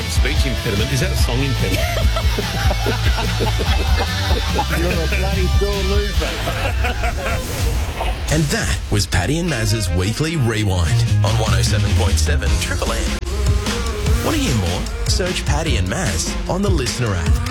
speech impediment. Is that a song impediment? You're a bloody sore loser. And that was Paddy and Maz's Weekly Rewind on 107.7 Triple M. Want to hear more? Search Paddy and Maz on the Listener app.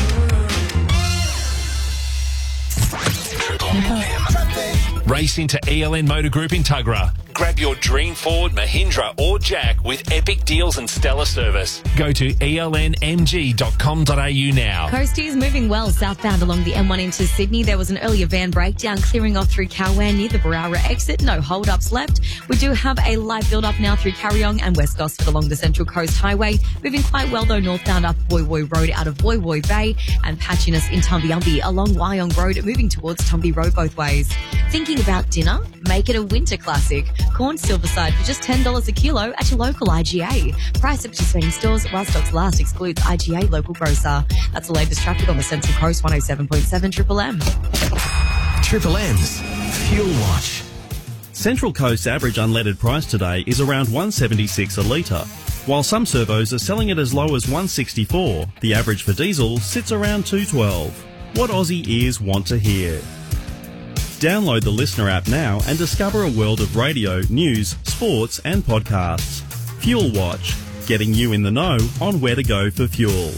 Race into ELN Motor Group in Tuggerah. Grab your dream Ford, Mahindra or Jack with epic deals and stellar service. Go to elnmg.com.au now. Coasties moving well southbound along the M1 into Sydney. There was an earlier van breakdown clearing off through Cowan near the Barara exit. No hold-ups left. We do have a light build-up now through Carryong and West Gosford along the Central Coast Highway. Moving quite well though northbound up Woy Woy Road out of Woy Woy Bay, and patchiness in Tumbyumby along Wyong Road moving towards Tumby Road both ways. Thinking about dinner? Make it a winter classic. Corn silverside for just $10 a kilo at your local IGA. Price of participating stores while stocks last excludes IGA local grocer. That's the latest traffic on the Central Coast 107.7 Triple M. Triple M's Fuel Watch. Central Coast's average unleaded price today is around $1.76 a litre. While some servos are selling it as low as $1.64, the average for diesel sits around $2.12. What Aussie ears want to hear. Download the Listener app now and discover a world of radio, news, sports and podcasts. Fuel Watch, getting you in the know on where to go for fuel.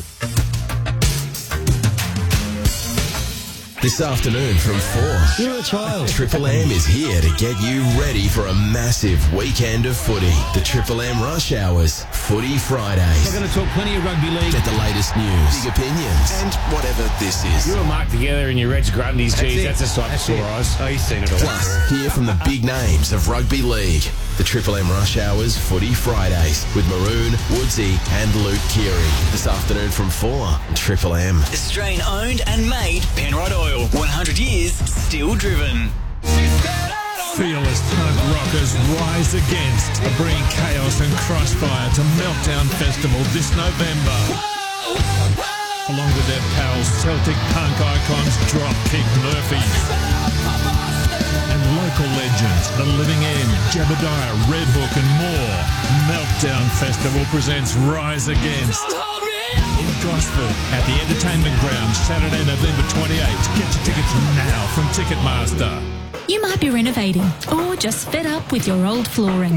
This afternoon from 4. You're a child. Triple M is here to get you ready for a massive weekend of footy. The Triple M Rush Hours Footy Fridays. We're going to talk plenty of rugby league. Get the latest news, big opinions, and whatever this is. You were marked together in your Reds Grundies, geez, that's a sight for sore eyes. Oh, he's seen it all. Plus, hear from the big names of rugby league. The Triple M Rush Hours Footy Fridays with Maroon, Woodsy and Luke Keary. This afternoon from 4. Triple M. Australian owned and made Penrod Oil. 100 years, still driven. Fearless punk rockers rise against, bringing chaos and crossfire to Meltdown Festival this November. Along with their pals, Celtic punk icons Dropkick Murphys. And local legends, The Living End, Jebediah, Red Hook and more. Meltdown Festival presents Rise Against. In Gosford at the Entertainment Grounds, Saturday, November 28th. Get your tickets now from Ticketmaster. You might be renovating or just fed up with your old flooring.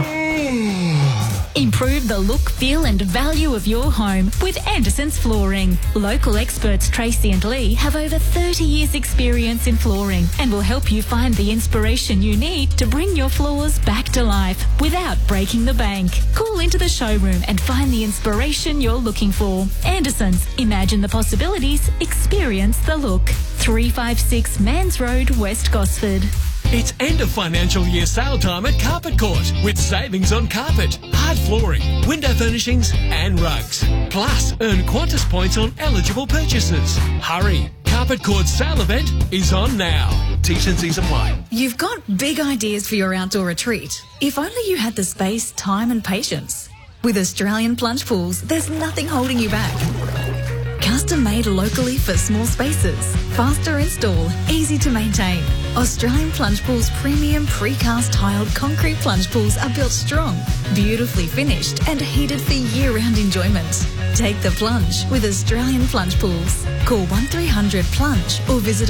Improve the look, feel and value of your home with Anderson's Flooring. Local experts Tracy and Lee have over 30 years experience in flooring and will help you find the inspiration you need to bring your floors back to life without breaking the bank. Call into the showroom and find the inspiration you're looking for. Anderson's, imagine the possibilities, experience the look. 356 Mans Road, West Gosford. It's end of financial year sale time at Carpet Court with savings on carpet, hard flooring, window furnishings and rugs. Plus, earn Qantas points on eligible purchases. Hurry! Carpet Court's sale event is on now. T's and C's apply. You've got big ideas for your outdoor retreat. If only you had the space, time and patience. With Australian Plunge Pools, there's nothing holding you back. Custom made locally for small spaces. Faster install, easy to maintain. Australian Plunge Pools premium precast tiled concrete plunge pools are built strong, beautifully finished and heated for year-round enjoyment. Take the plunge with Australian Plunge Pools. Call 1300 Plunge or visit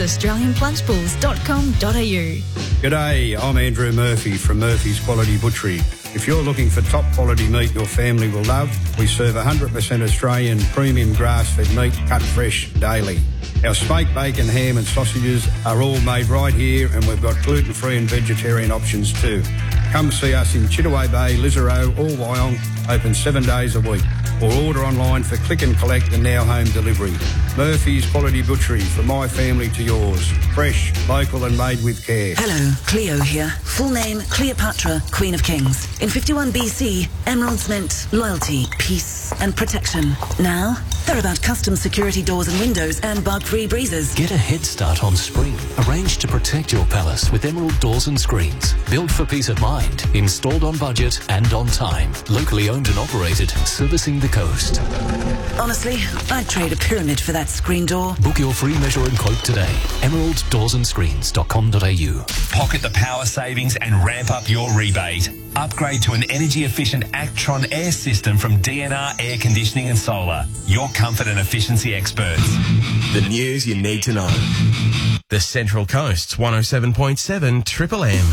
australianplungepools.com.au. G'day, I'm Andrew Murphy from Murphy's Quality Butchery. If you're looking for top quality meat your family will love, we serve 100% Australian premium grass-fed meat cut fresh daily. Our smoked bacon, ham and sausages are all made right here and we've got gluten-free and vegetarian options too. Come see us in Chittaway Bay, Lisarow or Wyong, open 7 days a week. Or order online for click and collect and now home delivery. Murphy's Quality Butchery, from my family to yours. Fresh, local and made with care. Hello, Cleo here. Full name, Cleopatra, Queen of Kings. In 51 BC, emeralds meant loyalty, peace and protection. Now, they're about custom security doors and windows and bug-free breezes. Get a head start on spring. Arrange to protect your palace with Emerald doors and screens. Built for peace of mind. Installed on budget and on time. Locally owned and operated. Servicing the coast. Honestly, I'd trade a pyramid for that screen door. Book your free measure and quote today. EmeraldDoorsAndScreens.com.au. Pocket the power savings and ramp up your rebate. Upgrade to an energy-efficient Actron air system from DNR Air Conditioning and Solar. Your comfort and efficiency experts. The news you need to know. The Central Coast's 107.7 Triple M.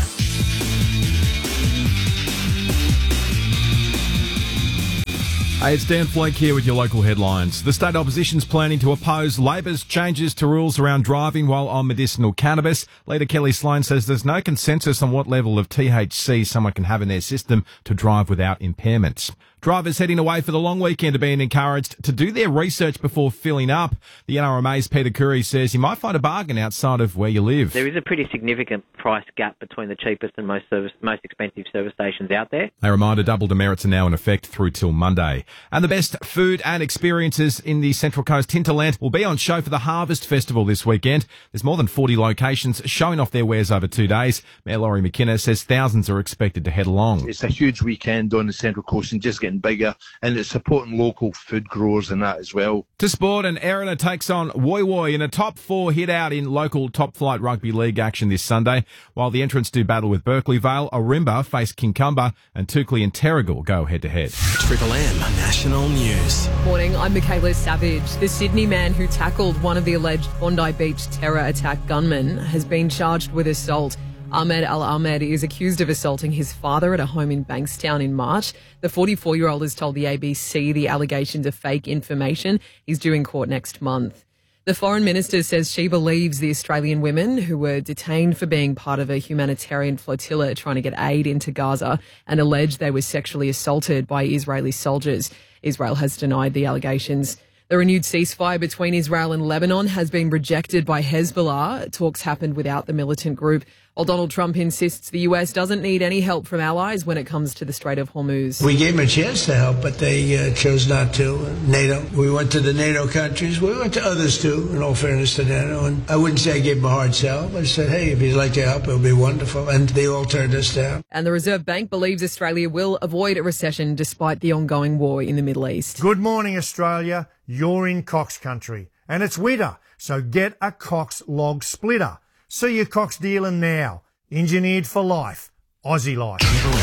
Hey, it's Dan Flake here with your local headlines. The state opposition's planning to oppose Labor's changes to rules around driving while on medicinal cannabis. Leader Kelly Sloan says there's no consensus on what level of THC someone can have in their system to drive without impairments. Drivers heading away for the long weekend are being encouraged to do their research before filling up. The NRMA's Peter Curry says you might find a bargain outside of where you live. There is a pretty significant price gap between the cheapest and most expensive service stations out there. A reminder, double demerits are now in effect through till Monday. And the best food and experiences in the Central Coast hinterland will be on show for the Harvest Festival this weekend. There's more than 40 locations showing off their wares over 2 days. Mayor Laurie McKenna says thousands are expected to head along. It's a huge weekend on the Central Coast and just getting bigger, and it's supporting local food growers and that as well. To sport, and Erina takes on Woy Woy in a top four hit out in local top flight rugby league action this Sunday, while the entrants do battle with Berkeley Vale. Orimba face Kincumber, and Toukley and Terrigal go head to head. Triple M National News. Morning, I'm Michaela Savage. The Sydney man who tackled one of the alleged Bondi Beach terror attack gunmen has been charged with assault. Ahmed Al-Ahmed is accused of assaulting his father at a home in Bankstown in March. The 44-year-old has told the ABC the allegations are fake information. He's due in court next month. The Foreign Minister says she believes the Australian women who were detained for being part of a humanitarian flotilla trying to get aid into Gaza and alleged they were sexually assaulted by Israeli soldiers. Israel has denied the allegations. The renewed ceasefire between Israel and Lebanon has been rejected by Hezbollah. Talks happened without the militant group, while Donald Trump insists the US doesn't need any help from allies when it comes to the Strait of Hormuz. We gave them a chance to help, but they chose not to. NATO, we went to the NATO countries. We went to others too, in all fairness to NATO. And I wouldn't say I gave them a hard sell. I said, hey, if you'd like to help, it would be wonderful. And they all turned us down. And the Reserve Bank believes Australia will avoid a recession despite the ongoing war in the Middle East. Good morning, Australia. You're in Cox country. And it's winter, so get a Cox log splitter. See your Cox dealer now. Engineered for life. Aussie life.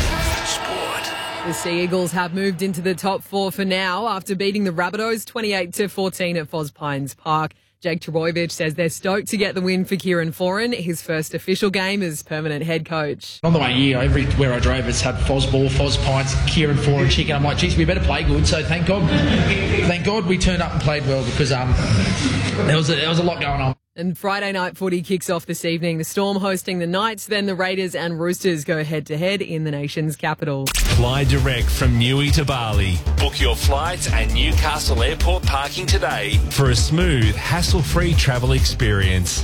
The Sea Eagles have moved into the top four for now after beating the Rabbitohs 28-14 at Foz Pines Park. Jake Trbojevic says they're stoked to get the win for Kieran Foran, his first official game as permanent head coach. On the way here, everywhere I drove, it's had Foz Ball, Foz Pints, Kieran Foran, chicken. I'm like, geez, we better play good. So thank God we turned up and played well because there was a lot going on. And Friday night footy kicks off this evening. The Storm hosting the Knights, then the Raiders and Roosters go head-to-head in the nation's capital. Fly direct from Newey to Bali. Book your flights at Newcastle Airport parking today for a smooth, hassle-free travel experience.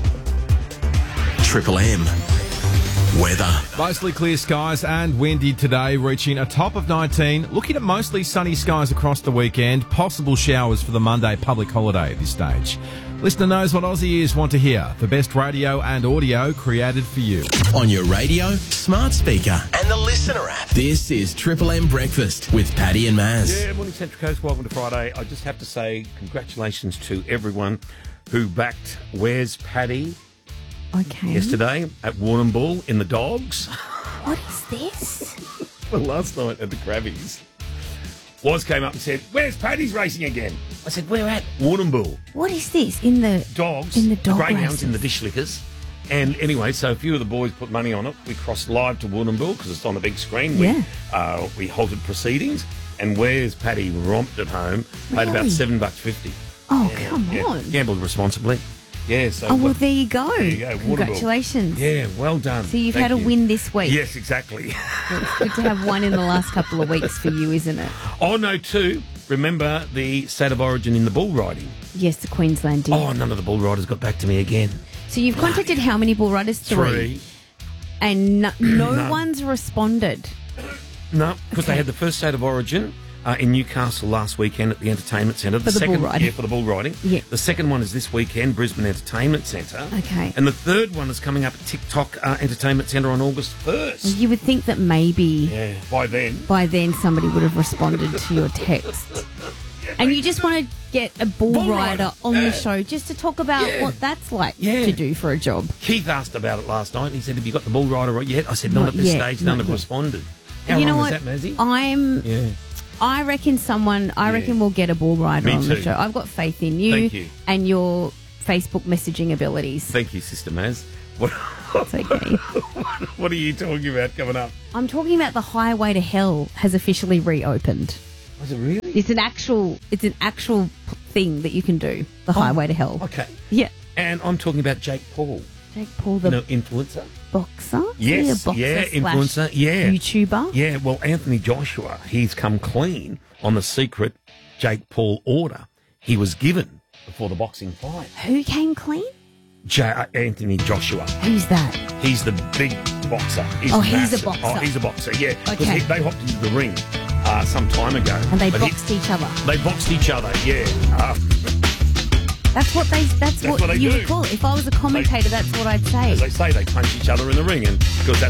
Triple M. Weather. Mostly clear skies and windy today, reaching a top of 19. Looking at mostly sunny skies across the weekend. Possible showers for the Monday public holiday at this stage. Listener knows what Aussie ears want to hear. The best radio and audio created for you. On your radio, smart speaker, and the Listener app. This is Triple M Breakfast with Paddy and Maz. Yeah, morning Central Coast. Welcome to Friday. I just have to say congratulations to everyone who backed Where's Paddy yesterday at Warrnambool in the Dogs. What is this? Well, last night at the Krabbies, Woz came up and said, "Where's Paddy's racing again?" I said, "We're at Warrnambool." What is this? In the Dogs, in the dog greyhounds races. in the dish lickers. And anyway, so a few of the boys put money on it. We crossed live to Warrnambool because it's on the big screen. We halted proceedings, and Where's Paddy romped at home, paid about $7.50. Oh, come on. Gambled responsibly. Yeah, so... Oh, well, there you go. There you go. Congratulations. Yeah, well done. So you've Thank had a you. win this week. Yes, exactly. Well, it's good to have one in the last couple of weeks for you, isn't it? Oh, no, too. Remember the state of origin in the bull riding? Yes, the Queensland did. Oh, none of the bull riders got back to me again. So you've contacted how many bull riders? 3. And no one's responded. No, because they had the first state of origin in Newcastle last weekend at the Entertainment Centre. For the bull riding. Yeah, for the bull riding. Yeah. The second one is this weekend, Brisbane Entertainment Centre. Okay. And the third one is coming up at TikTok Entertainment Centre on August 1st. You would think that maybe Yeah, by then somebody would have responded to your text. And you just want to get a bull rider on the show just to talk about what that's like to do for a job. Keith asked about it last night. He said, "Have you got the bull rider yet?" I said, "Not at this stage. None have responded." How you know wrong what? is that, Mazzy? I reckon we'll get a bull rider Me on the too. show. I've got faith in you, Thank you. and your Facebook messaging abilities. Thank you, Sister Maz. What, It's okay. what are you talking about coming up? I'm talking about the Highway to Hell has officially reopened. Was it really? It's an actual thing that you can do. The Highway to Hell. Okay. Yeah. And I'm talking about Jake Paul. Jake Paul, the influencer. boxer. Yes, Boxer influencer, yeah. YouTuber. Yeah, well, Anthony Joshua, he's come clean on the secret Jake Paul order he was given before the boxing fight. Who came clean? Anthony Joshua. Who's that? He's the big boxer. He's a massive. boxer. Oh, he's a boxer, yeah. Because Okay. they hopped into the ring some time ago. And they But boxed each other. They boxed each other, yeah. That's what what they you do. would call it. If I was a commentator, that's what I'd say. As they say, they punch each other in the ring, and because